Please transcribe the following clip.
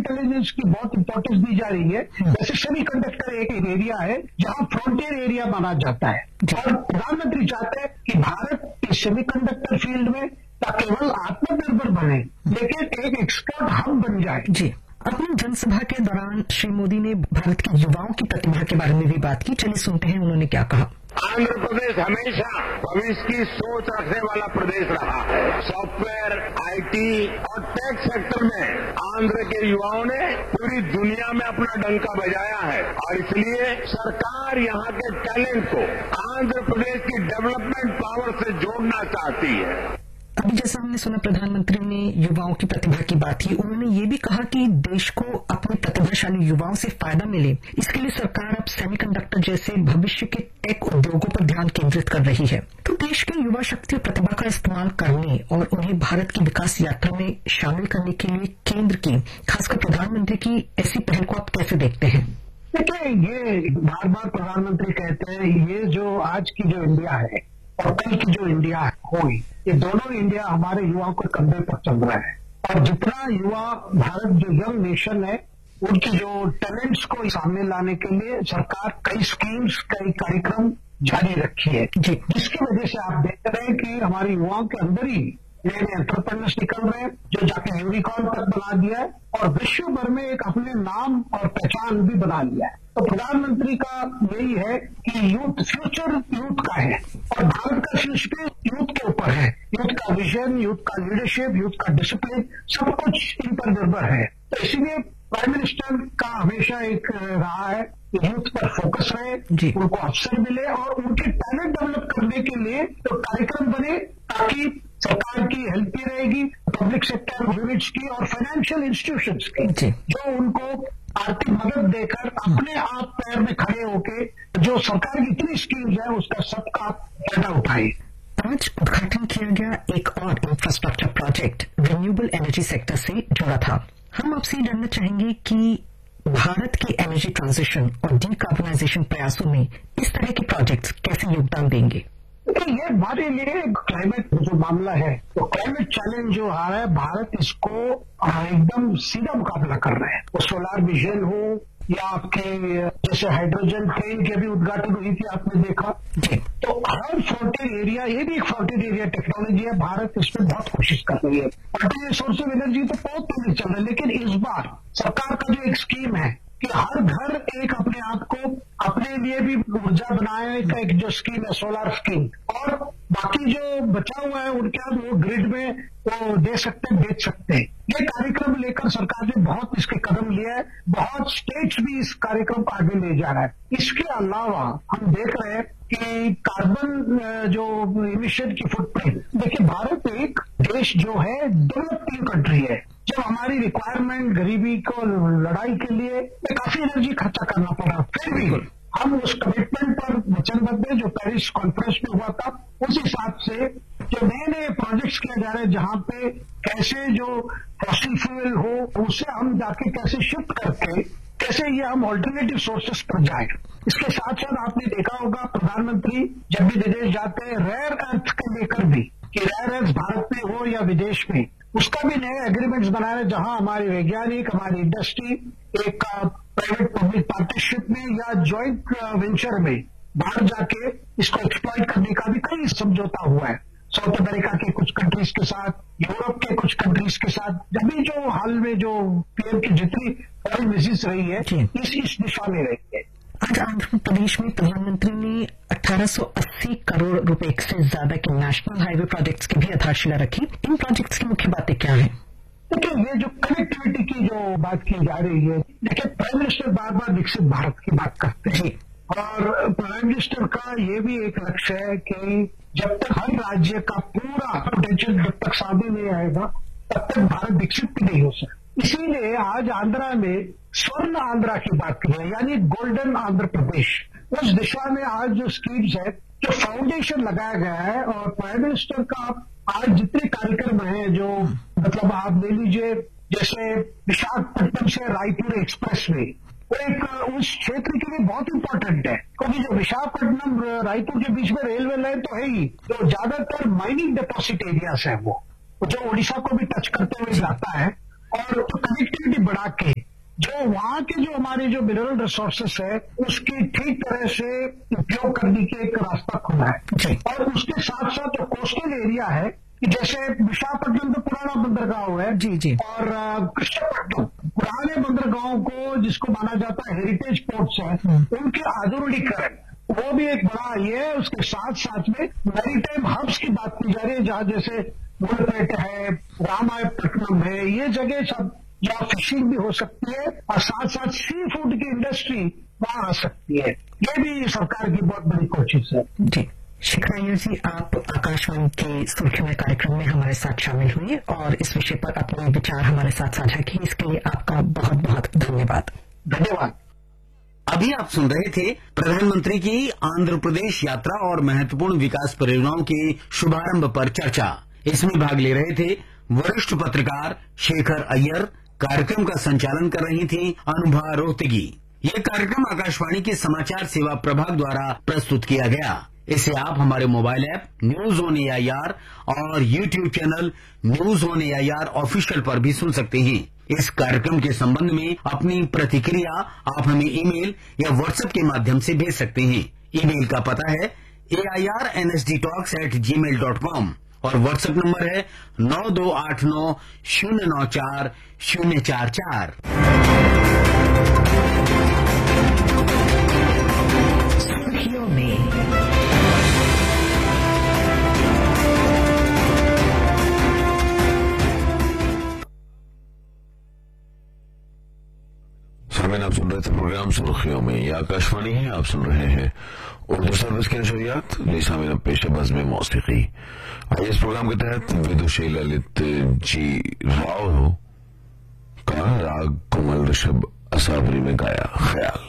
Intelligence की बहुत importance दी जा रही है। जैसे सेमीकंडक्टर एक एरिया है जहां फ्रंटियर एरिया माना जाता है और प्रधानमंत्री चाहते हैं कि भारत इस सेमीकंडक्टर फील्ड में न केवल आत्मनिर्भर बने लेकिन एक एक्सपोर्ट हब बन जाए। जी, अपनी जनसभा के दौरान श्री मोदी ने भारत के युवाओं की प्रतिभा के बारे में भी बात की। चलिए सुनते हैं उन्होंने क्या कहा। आंध्र प्रदेश हमेशा भविष्य की सोच रखने वाला प्रदेश रहा है। सॉफ्टवेयर, आईटी और टेक सेक्टर में आंध्र के युवाओं ने पूरी दुनिया में अपना डंका बजाया है और इसलिए सरकार यहाँ के टैलेंट को आंध्र प्रदेश की डेवलपमेंट पावर से जोड़ना चाहती है। अभी जैसा हमने सुना प्रधानमंत्री ने युवाओं की प्रतिभा की बात की, उन्होंने ये भी कहा कि देश को अपने प्रतिभाशाली युवाओं से फायदा मिले, इसके लिए सरकार अब सेमीकंडक्टर जैसे भविष्य के टेक उद्योगों पर ध्यान केंद्रित कर रही है। तो देश की युवा शक्ति और प्रतिभा का इस्तेमाल करने और उन्हें भारत की विकास यात्रा में शामिल करने के लिए केंद्र की, खासकर प्रधानमंत्री की ऐसी पहल को आप कैसे देखते हैं? देखिए, ये बार बार प्रधानमंत्री कहते हैं ये जो आज की जो इंडिया है और कल की जो इंडिया होगी, ये दोनों इंडिया हमारे युवाओं के कंधे पर चल रहा है और जितना युवा भारत जो यंग नेशन है उनकी जो टैलेंट्स को सामने लाने के लिए सरकार कई स्कीम्स, कई कार्यक्रम जारी रखी है, जिसकी वजह से आप देख रहे हैं कि हमारे युवाओं के अंदर ही नए नए एंटरप्रेन्योर्स निकल रहे हैं जो जाके यूनिकॉर्न तक बना दिया है और विश्व भर में एक अपने नाम और पहचान भी बना लिया है। तो प्रधानमंत्री का यही है कि यूथ, फ्यूचर यूथ का है और भारत का फ्यूचर यूथ के ऊपर है। यूथ का विजन, यूथ का लीडरशिप, यूथ का डिसिप्लिन, सब कुछ इन पर निर्भर है। तो इसीलिए प्राइम मिनिस्टर का हमेशा एक रहा है कि यूथ पर फोकस रहे, उनको अवसर मिले और उनके टैलेंट डेवलप करने के लिए तो कार्यक्रम बने ताकि सरकार की हेल्प भी रहेगी, पब्लिक सेक्टर यूनिट्स की और फाइनेंशियल इंस्टीट्यूशंस की, जो उनको आर्थिक मदद देकर अपने आप पैर में खड़े होके जो सरकार की इतनी स्कीम्स है उसका सबका फायदा उठाए। आज उद्घाटन किया गया एक और infrastructure project renewable energy sector से जुड़ा था। हम आपसे जानना चाहेंगे कि भारत की एनर्जी ट्रांजिशन और डीकार्बनाइजेशन प्रयासों में इस तरह के प्रोजेक्ट्स कैसे योगदान देंगे? देखिए, ये हमारे लिए क्लाइमेट जो मामला है, तो क्लाइमेट चैलेंज जो आ रहा है, भारत इसको एकदम सीधा मुकाबला कर रहा है। वो सोलार विजन हो या आपके जैसे हाइड्रोजन ट्रेन के भी उद्घाटन हुई थी, आपने देखा। तो हर फ्रंटियर एरिया, ये भी एक फ्रंटियर एरिया टेक्नोलॉजी है, भारत इसमें बहुत कोशिश कर रही है। अल्टरनेटिव सोर्स ऑफ एनर्जी तो बहुत पहले चल रहा है, लेकिन इस बार सरकार का जो एक स्कीम है कि हर घर एक अपने आप को अपने लिए भी ऊर्जा बनाने का एक जो स्कीम है, सोलार स्कीम, और बाकी जो बचा हुआ है उनके आप वो ग्रिड में वो दे सकते हैं, बेच सकते हैं। ये कार्यक्रम लेकर सरकार ने बहुत इसके कदम लिया है, बहुत स्टेट्स भी इस कार्यक्रम को आगे ले जा रहा है। इसके अलावा हम देख रहे हैं कि कार्बन जो इमिशन की फुटप्रिंट, देखिए भारत एक देश जो है डेवलपिंग कंट्री है, जब हमारी रिक्वायरमेंट गरीबी को लड़ाई के लिए काफी एनर्जी खर्चा करना पड़ा, फिर भी हम उस कमिटमेंट पर वचनबद्ध है जो पेरिस कॉन्फ्रेंस में हुआ था। उस हिसाब से जो नए नए प्रोजेक्ट्स किए जा रहे हैं जहां पे कैसे जो फॉसिल फ्यूल हो उससे हम जाके कैसे शिफ्ट करके कैसे ये हम ऑल्टरनेटिव सोर्सेस पर जाए। इसके साथ साथ आपने देखा होगा प्रधानमंत्री जब भी विदेश जाते हैं रेयर अर्थ के लेकर भी, कि रेयर अर्थ भारत में हो या विदेश में, उसका भी नए एग्रीमेंट्स बना रहे जहां हमारे वैज्ञानिक, हमारी इंडस्ट्री एक प्राइवेट पब्लिक पार्टनरशिप में या ज्वाइंट वेंचर में बाहर जाके इसको एक्सप्लॉइट करने का भी कई समझौता हुआ है। साउथ अमेरिका के कुछ कंट्रीज के साथ, यूरोप के कुछ कंट्रीज के साथ, जब भी जो हाल में जो पीएम की जितनी फॉरेन विजिट्स रही है इस दिशा में रही है। आज आंध्र प्रदेश में प्रधानमंत्री ने 1880 करोड़ रुपए से ज्यादा के नेशनल हाईवे प्रोजेक्ट्स की भी आधारशिला रखी। इन प्रोजेक्ट्स की मुख्य बातें क्या हैं? देखिए, ये जो कनेक्टिविटी की जो बात की जा रही है, देखिए प्राइम मिनिस्टर बार बार विकसित भारत की बात करते हैं और प्राइम मिनिस्टर का ये भी एक लक्ष्य है कि जब तक हर राज्य का पूरा पोटेंशियल जब तक सामने नहीं आएगा तब तक भारत विकसित भी नहीं हो सकता। इसीलिए आज आंध्रा में स्वर्ण आंध्रा की बात की है, यानी गोल्डन आंध्र प्रदेश। उस दिशा में आज जो स्कीम्स है, जो फाउंडेशन लगाया गया है और प्राइम मिनिस्टर का आज जितने कार्यक्रम हैं, जो मतलब आप ले लीजिए जैसे विशाखापट्टनम से रायपुर एक्सप्रेस वे, वो एक उस क्षेत्र के लिए बहुत इंपॉर्टेंट है, क्योंकि जो विशाखापट्टनम रायपुर के बीच में रेलवे लाइन तो है ही, तो ज्यादातर माइनिंग डिपॉजिट एरियाज है वो जो उड़ीसा को भी टच करते हुए जाता है, और तो कनेक्टिविटी बढ़ा के जो वहां के जो हमारे जो मिनरल रिसोर्सेस है उसकी ठीक तरह से उपयोग करने की एक रास्ता खुला है। और उसके साथ साथ जो कोस्टल एरिया है, जैसे विशाखापट्टनम तो पुराना बंदरगाह है जी और कृष्णपट्टनम पुराने बंदरगाहों को जिसको माना जाता है हेरिटेज पोर्ट्स है, उनके आधुनिकीकरण वो भी एक बड़ा ये है। उसके साथ साथ में मैरीटाइम हब्स की बात की जा रही है, जहां जैसे मुलपेट है, रामायपट्टनम है, ये जगह सब जहाँ फिशिंग भी हो सकती है और साथ साथ सी फूड की इंडस्ट्री वहां आ सकती है। ये भी सरकार की बहुत बड़ी कोशिश है। जी शेखर अय्यर जी, आप आकाशवाणी के सुर्खियों में कार्यक्रम में हमारे साथ शामिल हुए और इस विषय पर अपने विचार हमारे साथ साझा किए, इसके लिए आपका बहुत बहुत धन्यवाद। धन्यवाद। अभी आप सुन रहे थे प्रधानमंत्री की आंध्र प्रदेश यात्रा और महत्वपूर्ण विकास परियोजनाओं के शुभारंभ पर चर्चा। इसमें भाग ले रहे थे वरिष्ठ पत्रकार शेखर अय्यर। कार्यक्रम का संचालन कर रही थी अनुभा रोहतगी। यह कार्यक्रम आकाशवाणी के समाचार सेवा प्रभाग द्वारा प्रस्तुत किया गया। इसे आप हमारे mobile app news on AIR और YouTube channel news on AIR official पर भी सुन सकते हैं। इस कार्यक्रम के संबंध में अपनी प्रतिक्रिया आप हमें ईमेल या व्हाट्सएप के माध्यम से भेज सकते हैं। ईमेल का पता है airnsdtalks@gmail.com और व्हाट्सएप नंबर है 9289094044। सुर्खियों में आप सुन रहे थे प्रोग्राम सुर्खियों में। ये आकाशवाणी है, आप सुन रहे हैं उर्दू सर्विस की नशरियात। सामीना पेशेबाज में मौसीकी। आइए इस प्रोग्राम के तहत विदुषी ललित जी राव का राग कोमल ऋषभ असावरी में गाया ख्याल।